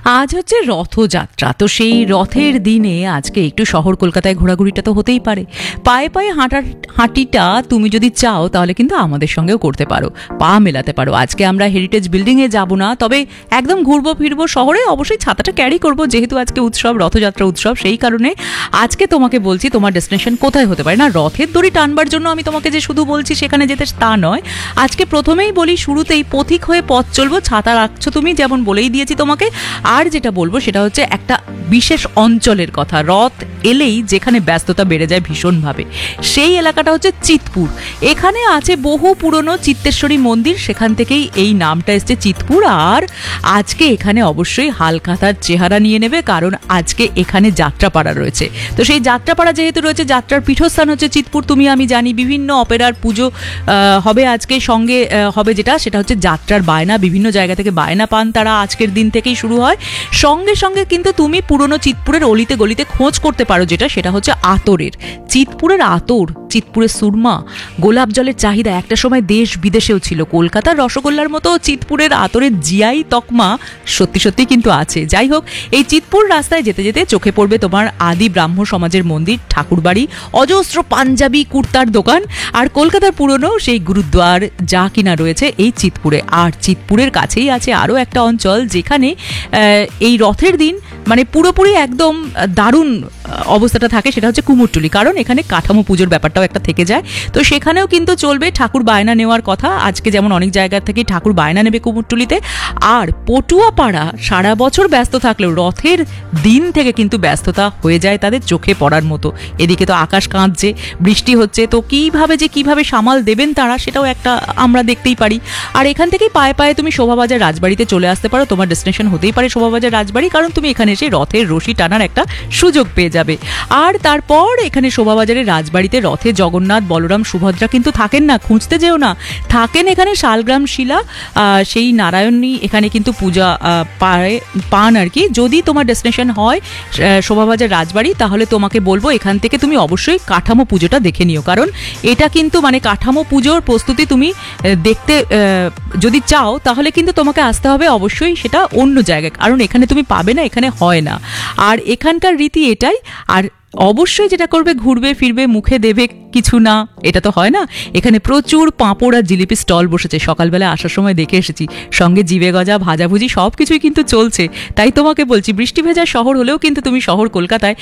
আজ হচ্ছে রথযাত্রা, তো সেই রথের দিনে আজকে একটু শহর কলকাতায় ঘোরাঘুরিটা তো হতেই পারে। পায়ে পায়ে হাঁটিটা তুমি যদি চাও তাহলে কিন্তু আমাদের সঙ্গেও করতে পারো, পা মেলাতে পারো। আজকে আমরা হেরিটেজ বিল্ডিংয়ে যাব না, তবে একদম ঘুরবো ফিরবো শহরে। অবশ্যই ছাতাটা ক্যারি করব, যেহেতু আজকে উৎসব, রথযাত্রা উৎসব, সেই কারণে আজকে তোমাকে বলছি তোমার ডেস্টিনেশন কোথায় হতে পারে। না, রথের দড়ি টানবার জন্য আমি তোমাকে যে শুধু বলছি সেখানে যেতে, তা নয়। আজকে প্রথমেই বলি, শুরুতেই পথিক হয়ে পথ চলবো। ছাতা রাখছো তুমি, যেমন বলেই দিয়েছি তোমাকে। আর যেটা বলবো সেটা হচ্ছে একটা বিশেষ অঞ্চলের কথা। রথ এলেই যেখানে ব্যস্ততা বেড়ে যায় ভীষণভাবে, সেই এলাকাটা হচ্ছে চিতপুর। এখানে আছে বহু পুরনো চিত্তেশ্বরী মন্দির, সেখান থেকেই এই নামটা এসছে চিতপুর। আর আজকে এখানে অবশ্যই হালখাতার চেহারা নিয়ে নেবে, কারণ আজকে এখানে যাত্রাপাড়া রয়েছে। তো সেই যাত্রাপাড়া যেহেতু রয়েছে, যাত্রার পীঠস্থান হচ্ছে চিতপুর। তুমি আমি জানি বিভিন্ন অপেরার পুজো হবে আজকে, সঙ্গে হবে সেটা হচ্ছে যাত্রার বায়না। বিভিন্ন জায়গা থেকে বায়না পান তারা, আজকের দিন থেকেই শুরু হয়। সঙ্গে সঙ্গে কিন্তু তুমি পুরনো চিতপুরের অলিতে গলিতে খোঁজ করতে পারো, সেটা হচ্ছে আতরের। চিতপুরের আতর, চিতপুরের সুরমা, গোলাপ জলের চাহিদা একটা সময় দেশ বিদেশেও ছিল। কলকাতার রসগোল্লার মতো চিতপুরের আতরের জিআই তকমা সত্যি সত্যি কিন্তু আছে। যাই হোক, এই চিতপুর রাস্তায় যেতে যেতে চোখে পড়বে তোমার আদি ব্রাহ্ম সমাজের মন্দির, ঠাকুরবাড়ি, অজস্র পাঞ্জাবি কুর্তার দোকান, আর কলকাতার পুরনো সেই গুরুদ্বার যা কিনা রয়েছে এই চিতপুরে। আর চিতপুরের কাছেই আছে আরও একটা অঞ্চল, যেখানে এই রথের দিন মানে পুরোপুরি একদম দারুণ অবস্থাটা থাকে, সেটা হচ্ছে কুমোরটুলি। কারণ এখানে কাঠামো পুজোর ব্যাপারটাও একটা থেকে যায়। তো সেখানেও কিন্তু চলবে ঠাকুর বায়না নেওয়ার কথা। আজকে যেমন অনেক জায়গা থেকে ঠাকুর বায়না নেবে কুমোরটুলিতে। আর পটুয়াপাড়া সারা বছর ব্যস্ত থাকলেও রথের দিন থেকে কিন্তু ব্যস্ততা হয়ে যায় তাদের চোখে পড়ার মতো। এদিকে তো আকাশ কাঁদছে, বৃষ্টি হচ্ছে, তো কিভাবে সামাল দেবেন তারা, সেটাও একটা আমরা দেখতেই পারি। আর এখান থেকেই পায়ে পায়ে তুমি শোভাবাজার রাজবাড়িতে চলে আসতে পারো। তোমার ডেস্টিনেশন হতেই পারে শোভাবাজার রাজবাড়ি, কারণ তুমি এখানে এসে রথের রশি টানার একটা সুযোগ পেয়ে যাবে। আর তারপর এখানে শোভাবাজারের রাজবাড়িতে রথে জগন্নাথ, বলরাম, সুভদ্রা কিন্তু থাকেন না, খুঁজতে যেও না। থাকেন এখানে শালগ্রাম শিলা, সেই নারায়ণী এখানে কিন্তু পূজা পান আর কি। যদি তোমার ডেস্টিনেশন হয় শোভাবাজার রাজবাড়ি, তাহলে তোমাকে বলবো এখান থেকে তুমি অবশ্যই কাঠামো পুজোটা দেখে নিও, কারণ এটা কিন্তু মানে কাঠামো পুজোর প্রস্তুতি তুমি দেখতে যদি চাও, তাহলে কিন্তু তোমাকে আসতে হবে অবশ্যই সেটা অন্য জায়গায়, কারণ এখানে তুমি পাবে না, এখানে হয় না। আর এখানকার রীতি এটাই। আর অবশ্যই যেটা করবে, ঘুরবে ফিরবে, মুখে দেবে কিছু না, এটা তো হয় না। এখানে প্রচুর পাঁপড় আর জিলিপি স্টল বসেছে, সকালবেলা আসার সময় দেখে এসেছি। সঙ্গে জিভে গজা, ভাজাভুজি সব কিছুই কিন্তু চলছে। তাই তোমাকে বলছি, বৃষ্টি ভেজা শহর হলেও কিন্তু তুমি শহর কলকাতায়